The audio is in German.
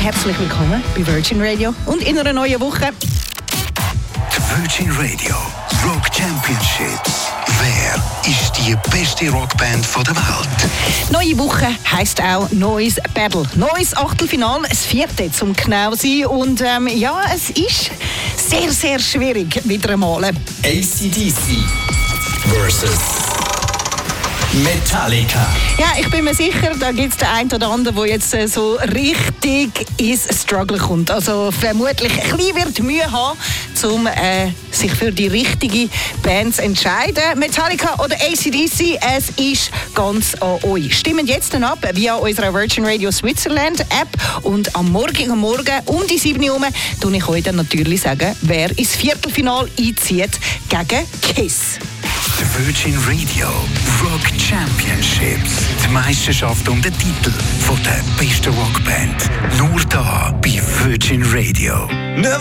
herzlich willkommen bei Virgin Radio und in einer neuen Woche. Die Virgin Radio Rock Championship. Wer ist die beste Rockband der Welt? Neue Woche heisst auch neues Battle. Neues Achtelfinale, das 4. zum genau sein. Und es ist sehr, sehr schwierig wieder einmal. AC/DC versus Metallica. Ja, ich bin mir sicher, da gibt es den einen oder anderen, der jetzt so richtig ins Struggle kommt. Also vermutlich ein bisschen wird Mühe haben, um sich für die richtige Band zu entscheiden. Metallica oder AC/DC, es ist ganz an euch. Stimmt jetzt dann ab via unserer Virgin Radio Switzerland App und am Morgen um die 7 Uhr tue ich euch dann natürlich sagen, wer ins Viertelfinale einzieht gegen Kiss. Die Virgin Radio Rock Championships. Die Meisterschaft um den Titel von der besten Rockband. Nur da bei Virgin Radio.